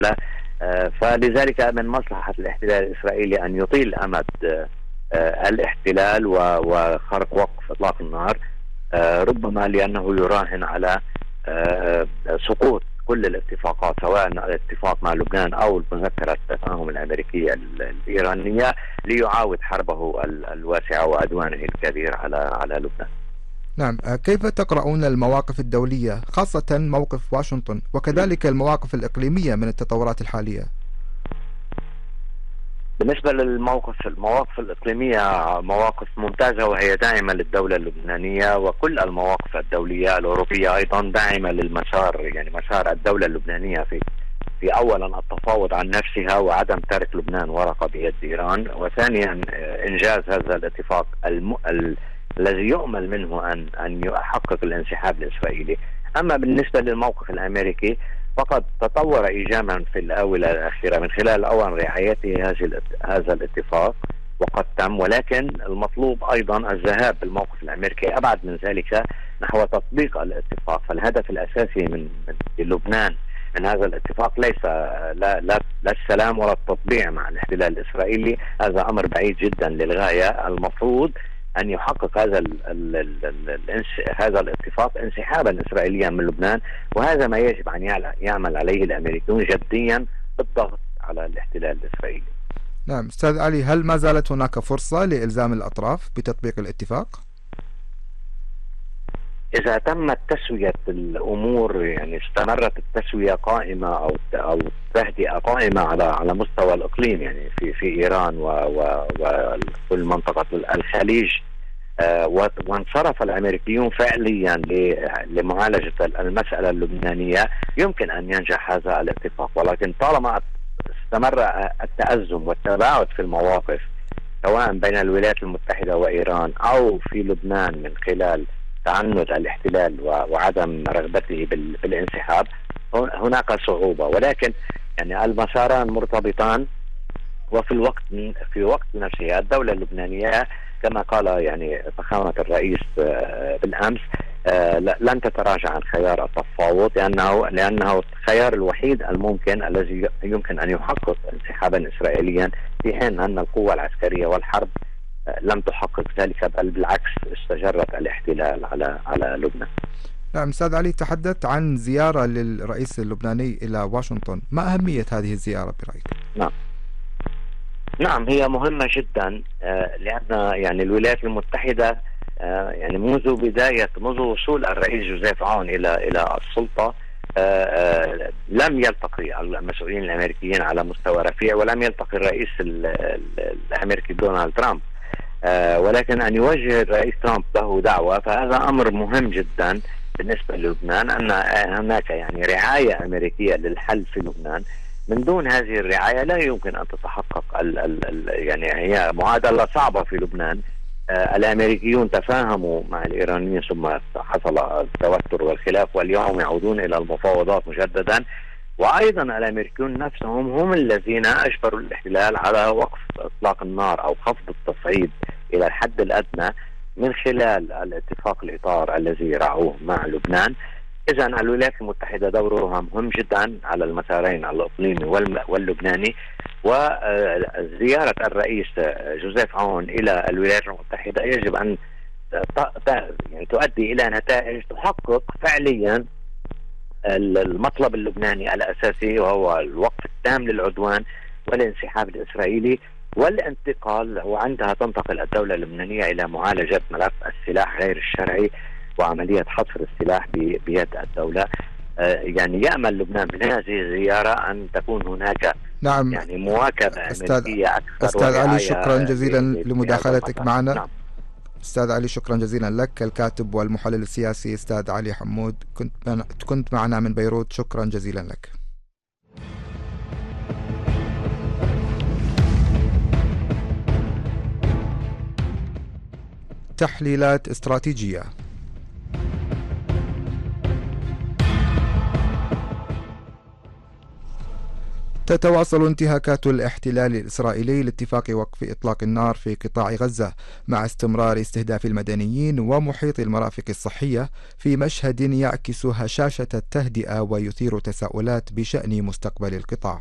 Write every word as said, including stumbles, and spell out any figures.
فلذلك من مصلحة الاحتلال الإسرائيلي أن يطيل أمد الاحتلال وخرق وقف إطلاق النار، ربما لأنه يراهن على سقوط كل الاتفاقات، سواء الاتفاق مع لبنان أو مذكرة التفاهم الأمريكية الإيرانية، ليعاود حربه الواسعة وعدوانه الكبير على على لبنان. نعم، كيف تقرؤون المواقف الدولية خاصة موقف واشنطن وكذلك المواقف الإقليمية من التطورات الحالية؟ بالنسبة للموقف المواقف الإقليمية مواقف ممتازة وهي داعمة للدولة اللبنانية، وكل المواقف الدولية الأوروبية أيضا داعمة للمسار، يعني مسار الدولة اللبنانية في في أولا التفاوض عن نفسها وعدم ترك لبنان ورقة بيد إيران، وثانيا إنجاز هذا الاتفاق الم... ال... الذي يؤمل منه أن أن يحقق الانسحاب الإسرائيلي. أما بالنسبة للموقف الأمريكي فقد تطور إيجابا في الآونة الأخيرة من خلال أولا رعايته هذا الاتفاق وقد تم، ولكن المطلوب أيضا الذهاب بالموقف الأمريكي أبعد من ذلك نحو تطبيق الاتفاق. فالهدف الأساسي من لبنان من هذا الاتفاق ليس لا, لا, لا السلام ولا التطبيع مع الاحتلال الإسرائيلي، هذا أمر بعيد جدا للغاية. المفروض أن يحقق هذا ال ال ال ال هذا الاتفاق انسحابا إسرائيليا من لبنان، وهذا ما يجب أن يعمل عليه الأمريكيون جديا بالضغط على الاحتلال الإسرائيلي. نعم أستاذ علي، هل ما زالت هناك فرصة لإلزام الأطراف بتطبيق الاتفاق؟ إذا تمت تسوية الأمور، يعني استمرت التسوية قائمة أو أو تهدئة قائمة على على مستوى الإقليم، يعني في في إيران وكل منطقة الخليج، آه وانصرف الأمريكيون فعليا لمعالجة المسألة اللبنانية، يمكن أن ينجح هذا الاتفاق. ولكن طالما استمر التأزم والتباعد في المواقف سواء بين الولايات المتحدة وإيران أو في لبنان من خلال تعنت الاحتلال وعدم رغبته بالانسحاب، هناك صعوبة. ولكن يعني المساران مرتبطان، وفي الوقت في وقت نفسه الدولة اللبنانية كما قال يعني فخامة الرئيس بالأمس لن تتراجع عن خيار التفاوض، لأنه لأنه الخيار الوحيد الممكن الذي يمكن أن يحقق انسحابا إسرائيليا، في حين أن القوة العسكرية والحرب لم تحقق ذلك، بل بالعكس استجرت الاحتلال على على لبنان. نعم أستاذ علي، تحدثت عن زيارة للرئيس اللبناني إلى واشنطن، ما أهمية هذه الزيارة برأيك؟ نعم نعم هي مهمة جدا، لأن يعني الولايات المتحدة يعني منذ بداية منذ وصول الرئيس جوزيف عون إلى إلى السلطة لم يلتقي المسؤولين الأمريكيين على مستوى رفيع، ولم يلتقي الرئيس الأمريكي دونالد ترامب، ولكن أن يوجه الرئيس ترامب له دعوة، فهذا أمر مهم جدا بالنسبة للبنان، أن هناك يعني رعاية أمريكية للحل في لبنان. من دون هذه الرعاية لا يمكن أن تتحقق ال ال ال يعني هي معادلة صعبة في لبنان. آه الأمريكيون تفاهموا مع الإيرانيين ثم حصل التوتر والخلاف، واليوم يعودون إلى المفاوضات مجددا، وأيضا الأمريكيون نفسهم هم الذين أجبروا الاحتلال على وقف إطلاق النار أو خفض التصعيد إلى الحد الأدنى من خلال الاتفاق الإطار الذي رعوه مع لبنان. إذا الولايات المتحدة دورها مهم جدا على المسارين الإقليمي واللبناني، وزيارة الرئيس جوزيف عون إلى الولايات المتحدة يجب أن يعني تؤدي إلى نتائج تحقق فعليا المطلب اللبناني الأساسي، وهو الوقف التام للعدوان والانسحاب الإسرائيلي والانتقال، وعندها تنتقل الدولة اللبنانية إلى معالجة ملف السلاح غير الشرعي وعملية حصر السلاح بيد الدولة. يعني يأمل لبنان من هذه الزيارة أن تكون هناك نعم يعني مواكبة أمريكية أكثر. أستاذ علي شكرا جزيلا لمداخلتك معنا. نعم. أستاذ علي شكرا جزيلا لك، الكاتب والمحلل السياسي أستاذ علي حمود، كنت كنت معنا من بيروت، شكرا جزيلا لك. تحليلات استراتيجية. تتواصل انتهاكات الاحتلال الإسرائيلي لاتفاق وقف إطلاق النار في قطاع غزة مع استمرار استهداف المدنيين ومحيط المرافق الصحية في مشهد يعكس هشاشة التهدئة ويثير تساؤلات بشأن مستقبل القطاع.